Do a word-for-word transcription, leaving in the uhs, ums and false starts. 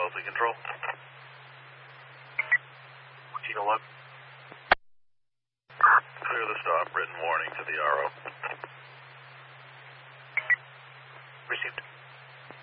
Casualty Control. Kilo one. Clear the stop. Written warning to the R O.